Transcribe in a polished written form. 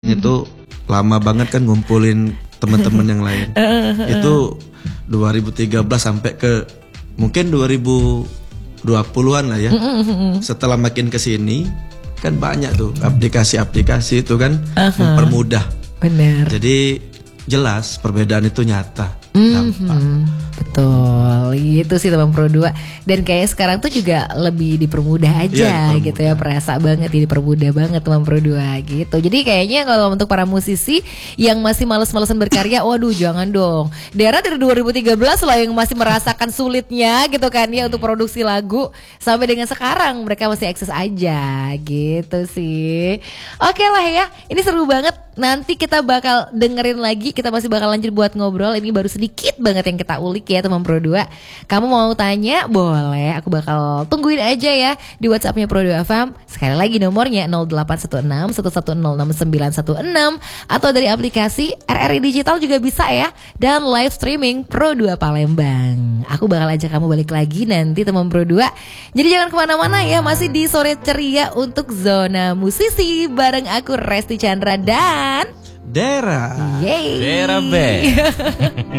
Itu lama banget kan ngumpulin teman-teman yang lain. Itu 2013 sampai ke mungkin 2020-an lah ya. Setelah makin kesini kan banyak tuh aplikasi-aplikasi itu kan mempermudah. Benar. Jadi jelas perbedaan itu nyata. Betul, gitu sih teman Pro 2. Dan kayak sekarang tuh juga lebih dipermudah aja gitu ya. Perasa banget ya, dipermudah banget teman Pro 2 gitu. Jadi kayaknya kalau untuk para musisi yang masih males-malesan berkarya, waduh jangan dong. Daerah dari 2013 lah yang masih merasakan sulitnya gitu kan ya untuk produksi lagu. Sampai dengan sekarang mereka masih eksis aja gitu sih. Oke lah ya, ini seru banget. Nanti kita bakal dengerin lagi, kita masih bakal lanjut buat ngobrol. Ini baru sedikit banget yang kita ulik ya teman Pro 2. Kamu mau tanya boleh, aku bakal tungguin aja ya di WhatsAppnya Pro 2 FM. Sekali lagi nomornya 0816 1106916 atau dari aplikasi RRI Digital juga bisa ya. Dan live streaming Pro 2 Palembang. Aku bakal ajak kamu balik lagi nanti teman Pro 2. Jadi jangan kemana-mana ya, masih di sore ceria untuk Zona Musisi bareng aku Resti Chandra dan Dera. Yeay. Dera Band.